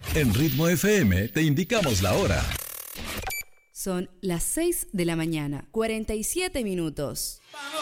En Ritmo FM te indicamos la hora. Son las 6 de la mañana, 47 minutos.